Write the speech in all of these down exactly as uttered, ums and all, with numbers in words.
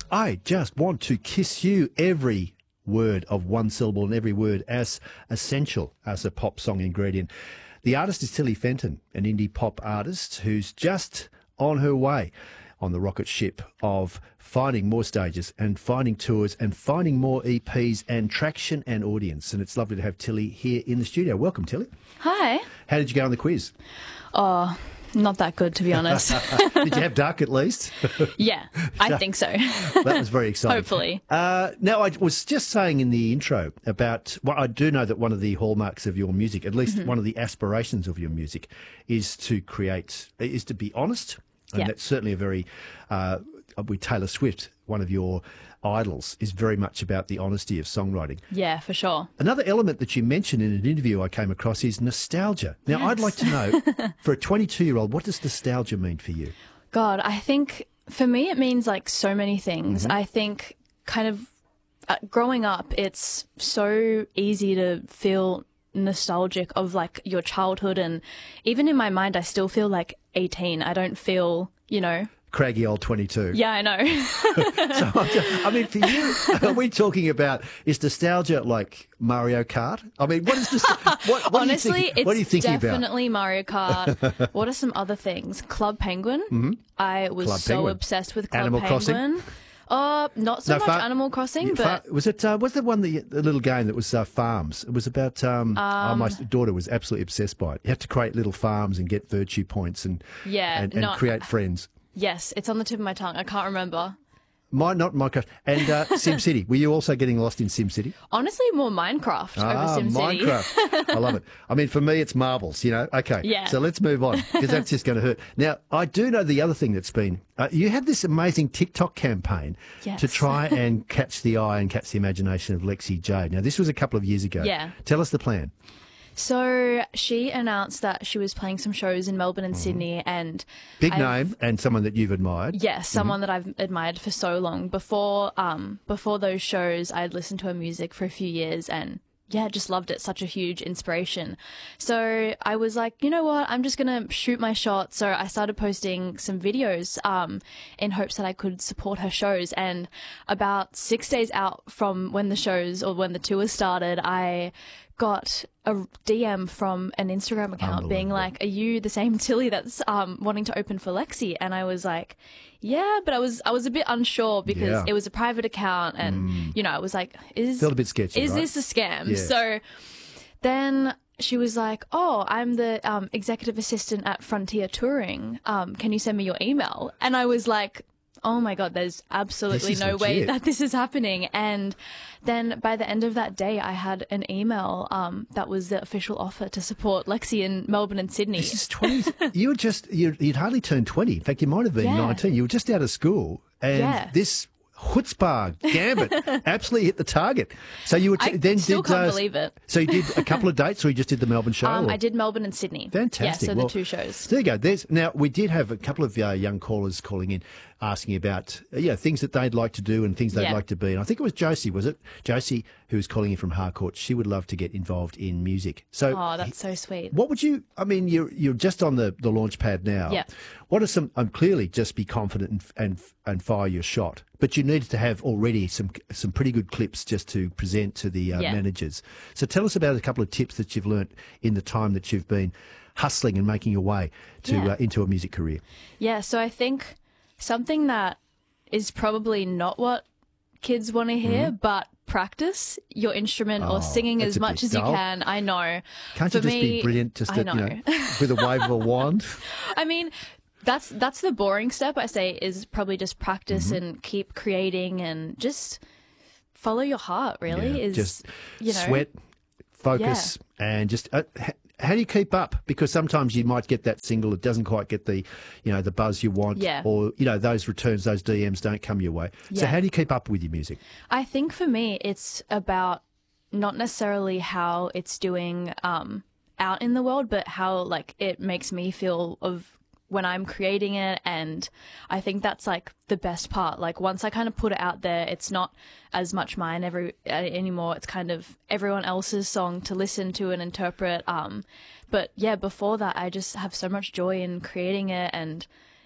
I just want to kiss you. Every word of one syllable and every word as essential as a pop song ingredient. The artist is Tilly Fenton, an indie pop artist who's just on her way on the rocket ship of finding more stages and finding tours and finding more E Ps and traction and audience. And it's lovely to have Tilly here in the studio. Welcome, Tilly. Hi. How did you go on the quiz? Oh, not that good, to be honest. Did you have duck at least? Yeah, I think so. That was very exciting. Hopefully. Uh, now, I was just saying in the intro about, well, I do know that one of the hallmarks of your music, at least mm-hmm. one of the aspirations of your music, is to create, is to be honest. And yep. that's certainly a very, uh, with Taylor Swift, one of your idols, is very much about the honesty of songwriting. Yeah, for sure. Another element that you mentioned in an interview I came across is nostalgia. Now, Yes. I'd like to know, for a twenty-two-year-old, what does nostalgia mean for you? God, I think for me it means like so many things. Mm-hmm. I think kind of uh, growing up, it's so easy to feel nostalgic of like your childhood, and even in my mind I still feel like eighteen. I don't feel, you know, Craggy old twenty-two. yeah, I know. So, I mean, for you, are we talking about, is nostalgia like Mario Kart? I mean, what is this? What, what Honestly, are you thinking, it's what are you thinking definitely Mario Kart. What are some other things? Club Penguin. Mm-hmm. I was Club so Penguin. obsessed with Club Animal Penguin. Crossing? Uh, not so No, much far- Animal Crossing, Far- but was it? Uh, was the one the, the little game that was uh, farms? It was about. Um, oh, my daughter was absolutely obsessed by it. You have to create little farms and get virtue points and Yeah, and, and no, create friends. yes, it's on the tip of my tongue. I can't remember. My not Minecraft and uh, SimCity. Were you also getting lost in SimCity? Honestly, more Minecraft Ah, over SimCity. Minecraft. I love it. I mean, for me, it's marbles, you know. Okay. Yeah. So let's move on because that's just going to hurt. Now, I do know the other thing that's been, uh, you had this amazing TikTok campaign Yes. to try and catch the eye and catch the imagination of Lexi Jade. Now, this was a couple of years ago. Yeah. Tell us the plan. So she announced that she was playing some shows in Melbourne and Sydney, and Big I've- name and someone that you've admired. Yes, someone that I've admired for so long. Before, um, before those shows, I'd listened to her music for a few years, and yeah, just loved it. Such a huge inspiration. So I was like, you know what? I'm just gonna shoot my shot. So I started posting some videos, um, in hopes that I could support her shows. And about six days out from when the shows or when the tour started, I got a D M from an Instagram account being Unbelievable. like, are you the same Tilly that's um, wanting to open for Lexi? And I was like, yeah, but I was I was a bit unsure because Yeah. it was a private account, and you know, I was like, is Felt a bit sketchy, is right? this a scam? Yes. So then she was like, oh, I'm the um, executive assistant at Frontier Touring. Um, can you send me your email? And I was like, oh my God, there's absolutely This is no way legit. that this is happening. And then by the end of that day, I had an email um, that was the official offer to support Lexi in Melbourne and Sydney. This is twenty. You were just, you, you'd hardly turned twenty. In fact, you might have been Yeah. nineteen. You were just out of school. And Yeah. this chutzpah gambit absolutely hit the target. So you were t- I then still did can't uh, believe it. So you did a couple of dates, or you just did the Melbourne show? Um, or- I did Melbourne and Sydney. Fantastic. Yeah, so Well, the two shows. There you go. There's now we did have a couple of uh, young callers calling in, asking about uh, yeah things that they'd like to do and things they'd Yeah. like to be. And I think it was Josie, was it? Josie, who was calling in from Harcourt. She would love to get involved in music. So Oh, that's so sweet. what would you? I mean, you're you're just on the, the launch pad now. Yeah. What are some? Um, clearly, just be confident and, and and fire your shot. But you needed to have already some some pretty good clips just to present to the uh, Yeah. managers. So tell us about a couple of tips that you've learnt in the time that you've been hustling and making your way to Yeah. uh, into a music career. Yeah, so I think something that is probably not what kids want to hear, but practice your instrument Oh, or singing that's as a much bit as you dull. can. I know. Can't For you just me, be brilliant just I at, you know. know, with a wave of a wand? I mean, that's that's the boring step, I say, is probably just practice Mm-hmm. and keep creating and just follow your heart, really. Yeah, is just you know, sweat, focus, and just uh, h- how do you keep up? Because sometimes you might get that single that doesn't quite get the, you know, the buzz you want, Yeah. or you know those returns, those D Ms don't come your way. So Yeah. how do you keep up with your music? I think for me, it's about not necessarily how it's doing um, out in the world, but how like it makes me feel of when I'm creating it. And I think that's like the best part. Like once I kind of put it out there, it's not as much mine every uh, anymore. It's kind of everyone else's song to listen to and interpret. Um, but yeah, before that, I just have so much joy in creating it, and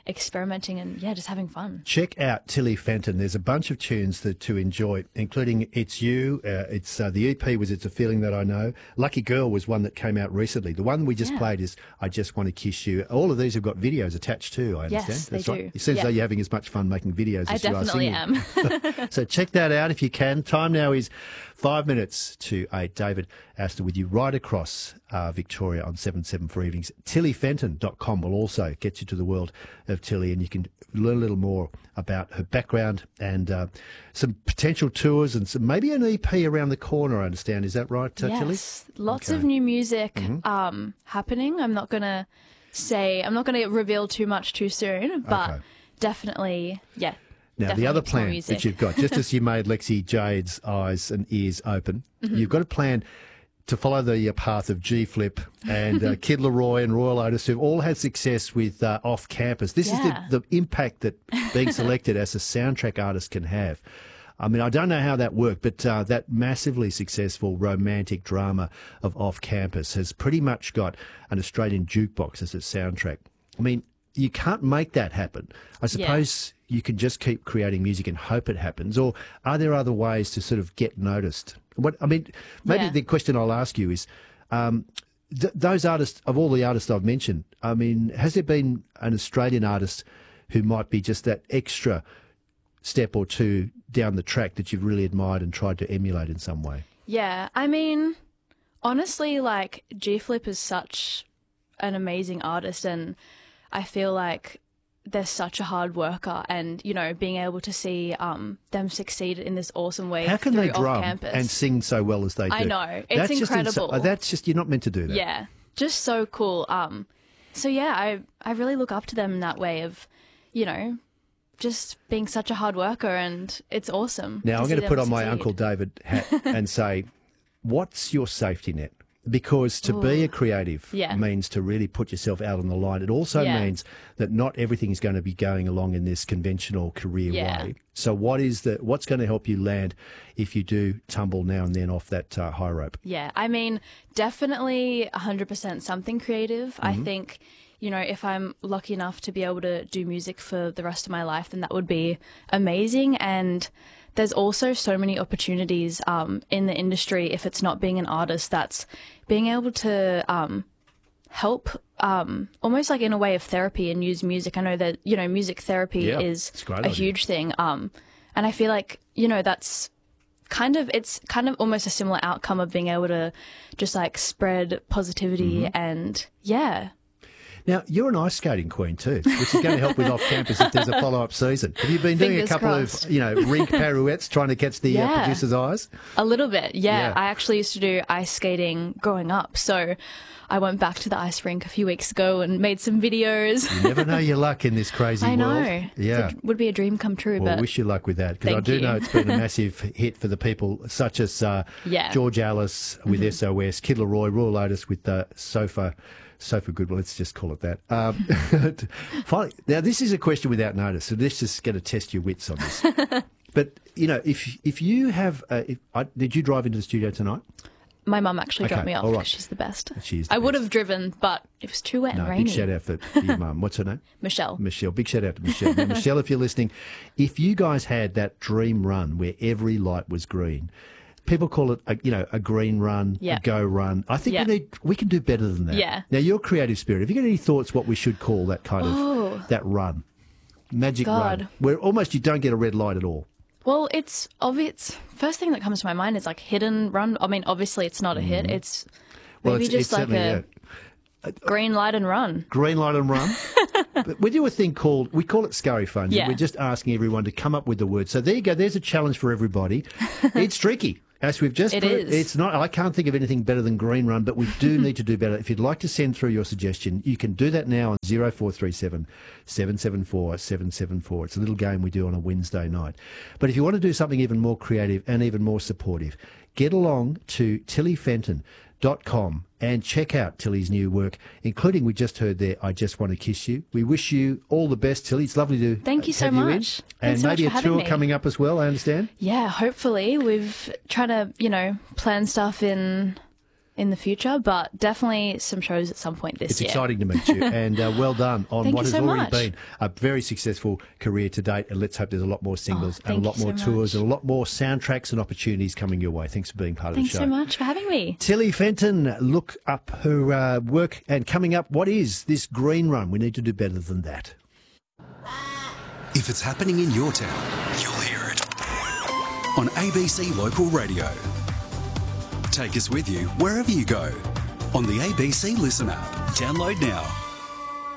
experimenting and, yeah, just having fun. Check out Tilly Fenton. There's a bunch of tunes that, to enjoy, including It's You. Uh, it's uh, the E P was It's a Feeling That I Know. Lucky Girl was one that came out recently. The one we just Yeah. played is I Just Want to Kiss You. All of these have got videos attached too, I understand. Yes, they That's right. do. It seems Yeah. though you're having as much fun making videos I as you are definitely singing. am. So check that out if you can. Time now is five minutes to eight. David Astor with you right across uh, Victoria on seven seven for evenings. tilly fenton dot com will also get you to the world of Tilly, and you can learn a little more about her background and uh, some potential tours and some, maybe an E P around the corner, I understand. Is that right, uh, Tilly? Yes, lots Okay. of new music Mm-hmm. um, happening. I'm not going to say, I'm not going to reveal too much too soon, but Okay. definitely, yeah. Now, definitely the other some more plan music. that you've got, just as you made Lexi Jade's eyes and ears open, Mm-hmm. you've got a plan to follow the uh, path of G Flip and uh, Kid Laroi and Royal Otis, who've all had success with uh, off campus. This Yeah. is the, the impact that being selected as a soundtrack artist can have. I mean, I don't know how that worked, but uh, that massively successful romantic drama of Off Campus has pretty much got an Australian jukebox as its soundtrack. I mean, you can't make that happen. I suppose you can just keep creating music and hope it happens, or are there other ways to sort of get noticed? What I mean, maybe Yeah. the question I'll ask you is, um, th- those artists, of all the artists I've mentioned, I mean, has there been an Australian artist who might be just that extra step or two down the track that you've really admired and tried to emulate in some way? Yeah, I mean, honestly, like, G Flip is such an amazing artist, and I feel like they're such a hard worker, and, you know, being able to see um, them succeed in this awesome way How can through they drum off-campus. and sing so well as they do? I know. It's That's just insa- incredible. that's just, you're not meant to do that. Yeah, just so cool. Um, so yeah, I I really look up to them in that way of, you know, just being such a hard worker, and it's awesome. Now, I'm see going to them put on my succeed. Uncle David hat and say, what's your safety net? Because to be Ooh. a creative Yeah. means to really put yourself out on the line. It also Yeah. means that not everything is going to be going along in this conventional career Yeah. way. So what is the what's going to help you land if you do tumble now and then off that uh, high rope? Yeah, I mean, definitely one hundred percent something creative. I think, you know, if I'm lucky enough to be able to do music for the rest of my life, then that would be amazing. And there's also so many opportunities um, in the industry, if it's not being an artist, that's being able to um, help um, almost like in a way of therapy and use music. I know that, you know, music therapy Yeah, is it's a great a idea. huge thing. Um, and I feel like, you know, that's kind of, it's kind of almost a similar outcome of being able to just like spread positivity Mm-hmm. and yeah. Now, you're an ice skating queen too, which is going to help with off campus if there's a follow-up season. Have you been doing Fingers a couple crossed. of, you know, rink pirouettes trying to catch the uh, Yeah. producer's eyes? A little bit, yeah. Yeah. I actually used to do ice skating growing up. So I went back to the ice rink a few weeks ago and made some videos. You never know your luck in this crazy I know. world. It's Yeah. a- would be a dream come true, Well, but wish you luck with that, because I Thank do you. know it's been a massive hit for the people such as uh, Yeah. George Alice with Mm-hmm. S O S, Kid Laroi, Royal Otis with the Sofa, Sofa Good. Well, let's just call it that. Um, finally, now, this is a question without notice, so this is going to test your wits on this. But, you know, if if you have... Uh, if, I, did you drive into the studio tonight? my mum actually Okay, dropped me off all right. because she's the best. She is the I would best. have driven, but it was too wet No, and rainy. big shout out for, for your mum. What's her name? Michelle. Michelle. Big shout out to Michelle. Now, Michelle, if you're listening, if you guys had that dream run where every light was green, people call it, a, you know, a green run, Yeah. a go run. I think Yeah. we need, we can do better than that. Yeah. Now, your creative spirit, have you got any thoughts what we should call that kind Oh. of, that run? Magic God. run. Where almost you don't get a red light at all. Well, it's obvious. First thing that comes to my mind is like hidden run. I mean, obviously it's not a hit. It's Mm-hmm. Well, maybe it's, just it's like certainly a yeah. green light and run. Green light and run. But we do a thing called, we call it Scurry Fun. Yeah. We're just asking everyone to come up with the word. So there you go. There's a challenge for everybody. It's tricky. As we've just It put is. It's not, I can't think of anything better than green run, but we do need to do better. If you'd like to send through your suggestion, you can do that now on zero four three seven, seven seven four, seven seven four. It's a little game we do on a Wednesday night. But if you want to do something even more creative and even more supportive, get along to tilly fenton dot com and check out Tilly's new work, including we just heard there, I Just Want to Kiss You. We wish you all the best, Tilly. It's lovely to Thank you so have you in. much. And Thanks so much maybe for a having tour me. coming up as well, I understand. Yeah, hopefully we've tried to, you know, plan stuff in in the future, but definitely some shows at some point this It's year. exciting to meet you, and uh, well done on Thank what you has so already much. been a very successful career to date. And let's hope there's a lot more singles Oh, and a thank lot you more so tours much. and a lot more soundtracks and opportunities coming your way. Thanks for being part Thanks of the show. so much for having me. Tilly Fenton, look up her uh, work, and coming up, what is this green run? We need to do better than that. If it's happening in your town, you'll hear it on A B C Local Radio. Take us with you wherever you go on the A B C Listen app. Download now.